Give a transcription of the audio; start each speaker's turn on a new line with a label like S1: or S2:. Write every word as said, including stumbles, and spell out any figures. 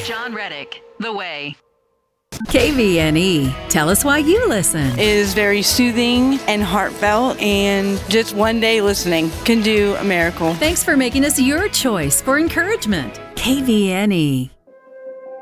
S1: John Reddick, The Way.
S2: K V N E. Tell us why you listen.
S3: It is very soothing and heartfelt, and just one day listening can do a miracle.
S2: Thanks for making us your choice for encouragement. K V N E.